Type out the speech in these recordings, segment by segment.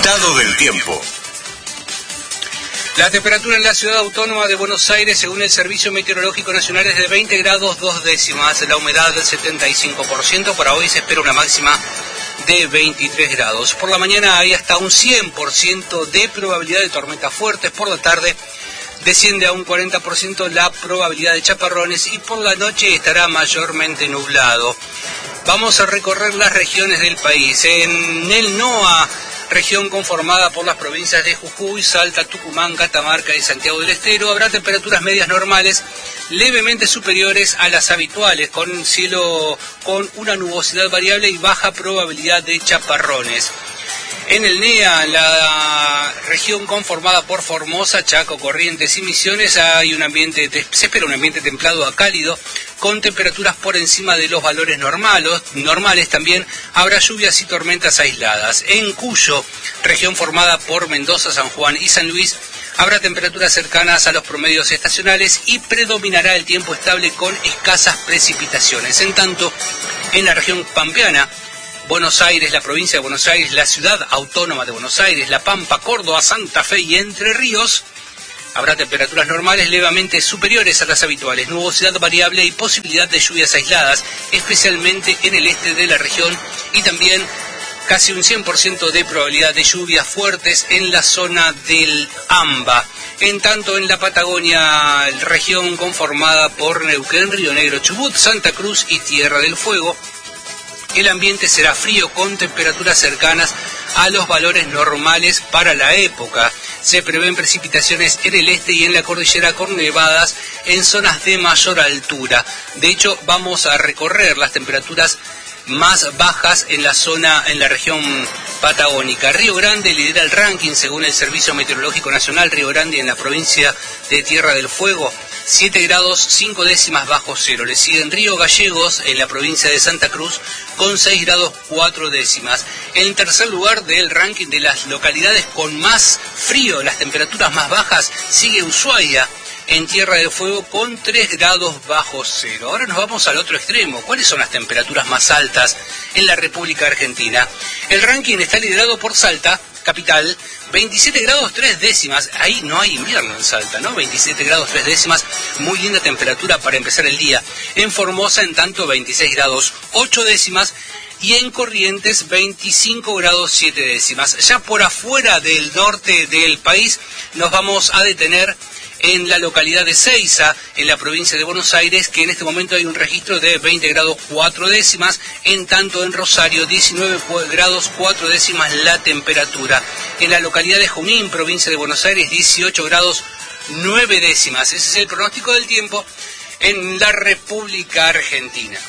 Estado del tiempo. La temperatura en la ciudad autónoma de Buenos Aires, según el Servicio Meteorológico Nacional, es de 20 grados 2 décimas, la humedad del 75%. Para hoy se espera una máxima de 23 grados. Por la mañana hay hasta un 100% de probabilidad de tormentas fuertes. Por la tarde desciende a un 40% la probabilidad de chaparrones y por la noche estará mayormente nublado. Vamos a recorrer las regiones del país. En el NOA, región conformada por las provincias de Jujuy, Salta, Tucumán, Catamarca y Santiago del Estero, habrá temperaturas medias normales levemente superiores a las habituales, con cielo con una nubosidad variable y baja probabilidad de chaparrones. En el NEA, la región conformada por Formosa, Chaco, Corrientes y Misiones, se espera un ambiente templado a cálido, con temperaturas por encima de los valores normales. También habrá lluvias y tormentas aisladas. En Cuyo, región formada por Mendoza, San Juan y San Luis, habrá temperaturas cercanas a los promedios estacionales y predominará el tiempo estable con escasas precipitaciones. En tanto, en la región pampeana, Buenos Aires, la provincia de Buenos Aires, la ciudad autónoma de Buenos Aires, La Pampa, Córdoba, Santa Fe y Entre Ríos, habrá temperaturas normales levemente superiores a las habituales, nubosidad variable y posibilidad de lluvias aisladas, especialmente en el este de la región, y también casi un 100% de probabilidad de lluvias fuertes en la zona del AMBA. En tanto, en la Patagonia, región conformada por Neuquén, Río Negro, Chubut, Santa Cruz y Tierra del Fuego, el ambiente será frío con temperaturas cercanas a los valores normales para la época. Se prevén precipitaciones en el este y en la cordillera con nevadas en zonas de mayor altura. De hecho, vamos a recorrer las temperaturas más bajas en la región patagónica. Río Grande lidera el ranking según el Servicio Meteorológico Nacional. Río Grande en la provincia de Tierra del Fuego, 7 grados 5 décimas bajo cero. Le siguen Río Gallegos en la provincia de Santa Cruz con 6 grados 4 décimas. En tercer lugar del ranking de las localidades con más frío, las temperaturas más bajas, sigue Ushuaia en Tierra del Fuego con 3 grados bajo cero. Ahora nos vamos al otro extremo. ¿Cuáles son las temperaturas más altas en la República Argentina? El ranking está liderado por Salta, capital, 27 grados 3 décimas. Ahí no hay invierno en Salta, ¿no? 27 grados 3 décimas, muy linda temperatura para empezar el día. En Formosa, en tanto, 26 grados 8 décimas. Y en Corrientes, 25 grados 7 décimas. Ya por afuera del norte del país nos vamos a detener en la localidad de Seiza, en la provincia de Buenos Aires, que en este momento hay un registro de 20 grados 4 décimas, en tanto en Rosario 19 grados 4 décimas la temperatura. En la localidad de Junín, provincia de Buenos Aires, 18 grados 9 décimas. Ese es el pronóstico del tiempo en la República Argentina.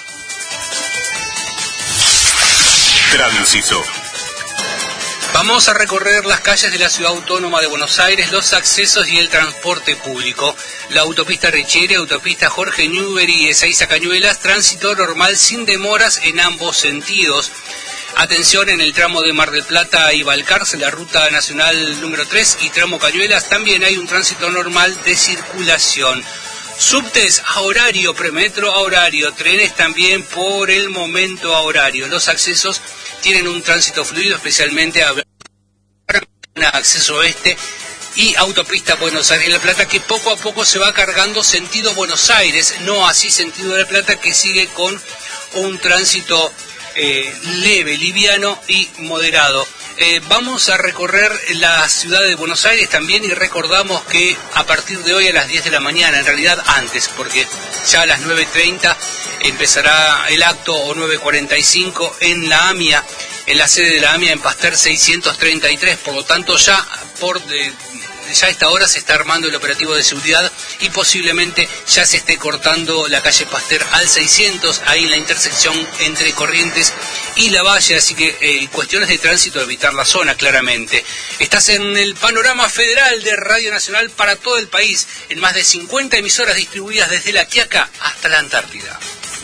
Tránsito. Vamos a recorrer las calles de la ciudad autónoma de Buenos Aires, los accesos y el transporte público. La autopista Richieri, autopista Jorge Newbery y Ezeiza Cañuelas, tránsito normal sin demoras en ambos sentidos. Atención en el tramo de Mar del Plata y Balcarce, la ruta nacional número 3 y tramo Cañuelas, también hay un tránsito normal de circulación. Subtes a horario, premetro a horario, trenes también por el momento a horario. Los accesos tienen un tránsito fluido, especialmente a acceso oeste y autopista Buenos Aires-La Plata, que poco a poco se va cargando sentido Buenos Aires, no así sentido de La Plata, que sigue con un tránsito leve, liviano y moderado. Vamos a recorrer la ciudad de Buenos Aires también y recordamos que a partir de hoy a las 10 de la mañana, en realidad antes, porque ya a las 9:30 empezará el acto, o 9:45, en la AMIA, en la sede de la AMIA en Pasteur 633, por lo tanto ya a esta hora se está armando el operativo de seguridad y posiblemente ya se esté cortando la calle Pasteur al 600, ahí en la intersección entre Corrientes y Lavalle, así que cuestiones de tránsito, evitar la zona claramente. Estás en el panorama federal de Radio Nacional para todo el país, en más de 50 emisoras distribuidas desde La Quiaca hasta la Antártida.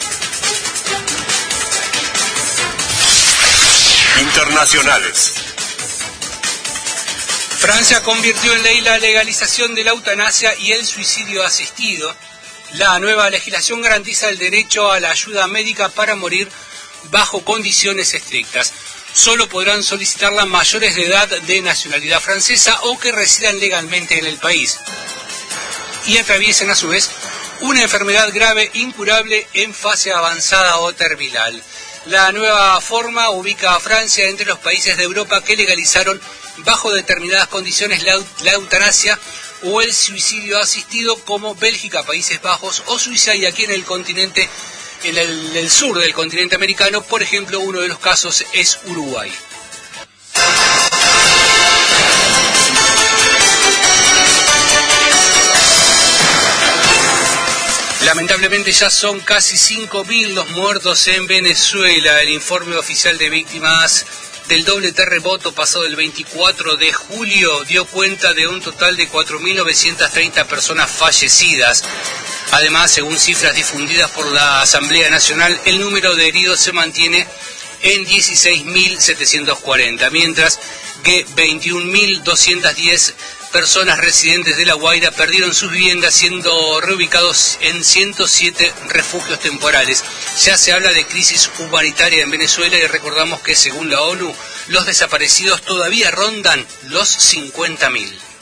Internacionales. Francia convirtió en ley la legalización de la eutanasia y el suicidio asistido. La nueva legislación garantiza el derecho a la ayuda médica para morir bajo condiciones estrictas. solo podrán solicitarla mayores de edad de nacionalidad francesa o que residan legalmente en el país y atraviesen a su vez una enfermedad grave incurable en fase avanzada o terminal. La nueva forma ubica a Francia entre los países de Europa que legalizaron bajo determinadas condiciones la eutanasia o el suicidio asistido, como Bélgica, Países Bajos o Suiza, y aquí en el continente, en el sur del continente americano, por ejemplo, uno de los casos es Uruguay. Lamentablemente ya son casi 5.000 los muertos en Venezuela. El informe oficial de víctimas del doble terremoto pasado el 24 de julio dio cuenta de un total de 4.930 personas fallecidas. Además, según cifras difundidas por la Asamblea Nacional, el número de heridos se mantiene en 16.740, mientras que 21.210 personas residentes de La Guaira perdieron sus viviendas, siendo reubicados en 107 refugios temporales. Ya se habla de crisis humanitaria en Venezuela y recordamos que según la ONU, los desaparecidos todavía rondan los 50.000.